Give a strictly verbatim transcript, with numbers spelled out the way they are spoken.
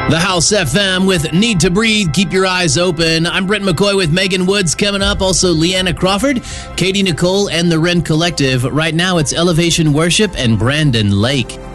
The House F M with Need to Breathe, Keep Your Eyes Open. I'm Brent McCoy with Megan Woods coming up. Also, Leanna Crawford, Katie Nicole, and the Ren Collective. Right now, it's Elevation Worship and Brandon Lake.